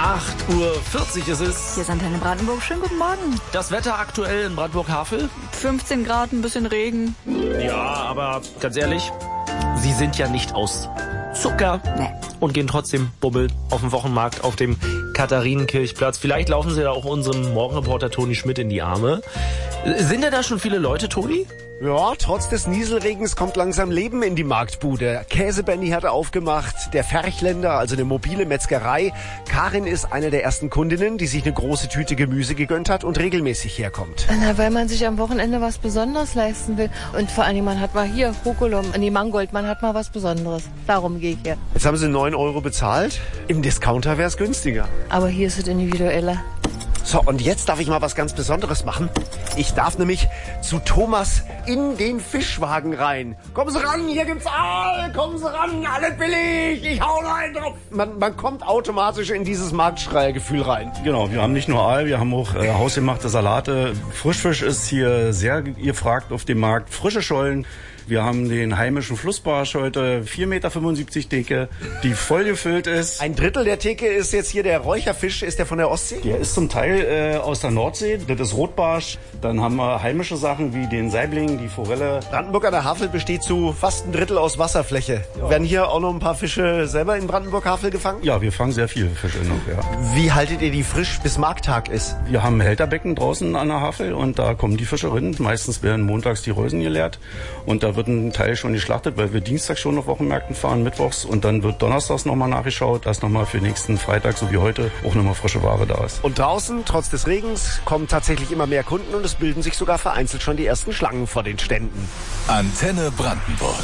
8:40 ist es. Hier ist Antenne Brandenburg. Schönen guten Morgen. Das Wetter aktuell in Brandenburg-Havel? 15 Grad, ein bisschen Regen. Ja, aber ganz ehrlich, Sie sind ja nicht aus Zucker und gehen trotzdem bummeln auf dem Wochenmarkt auf dem Katharinenkirchplatz. Vielleicht laufen Sie da auch unserem Morgenreporter Toni Schmidt in die Arme. Sind denn da schon viele Leute, Toni? Ja, trotz des Nieselregens kommt langsam Leben in die Marktbude. Käsebenny hat aufgemacht, der Ferchländer, also eine mobile Metzgerei. Karin ist eine der ersten Kundinnen, die sich eine große Tüte Gemüse gegönnt hat und regelmäßig herkommt. Na, weil man sich am Wochenende was Besonderes leisten will. Und vor allem, man hat mal hier Rucola, Mangold, man hat mal was Besonderes. Darum gehe ich hier. Jetzt haben sie 9 € bezahlt. Im Discounter wäre es günstiger. Aber hier ist es individueller. So, und jetzt darf ich mal was ganz Besonderes machen. Ich darf nämlich zu Thomas in den Fischwagen rein. Kommen Sie ran, hier gibt's Aal, kommen Sie ran, alle billig, ich hau rein drauf. Man kommt automatisch in dieses Marktschreiergefühl rein. Genau, wir haben nicht nur Aal, wir haben auch hausgemachte Salate. Frischfisch ist hier sehr gefragt auf dem Markt. Frische Schollen. Wir haben den heimischen Flussbarsch heute, 4,75 Meter Theke, die voll gefüllt ist. Ein Drittel der Theke ist jetzt hier der Räucherfisch. Ist der von der Ostsee? Der ist zum Teil aus der Nordsee. Das ist Rotbarsch. Dann haben wir heimische Sachen wie den Saibling, die Forelle. Brandenburg an der Havel besteht zu fast ein Drittel aus Wasserfläche. Ja. Werden hier auch noch ein paar Fische selber in Brandenburg-Havel gefangen? Ja, wir fangen sehr viele Fische noch, ja. Wie haltet ihr die frisch, bis Markttag ist? Wir haben Hälterbecken draußen an der Havel und da kommen die Fische rein. Meistens werden montags die Rösen geleert und da wird ein Teil schon geschlachtet, weil wir Dienstag schon auf Wochenmärkten fahren, mittwochs und dann wird donnerstags nochmal nachgeschaut, dass nochmal für nächsten Freitag, so wie heute, auch nochmal frische Ware da ist. Und draußen, trotz des Regens, kommen tatsächlich immer mehr Kunden und es bilden sich sogar vereinzelt schon die ersten Schlangen vor den Ständen. Antenne Brandenburg.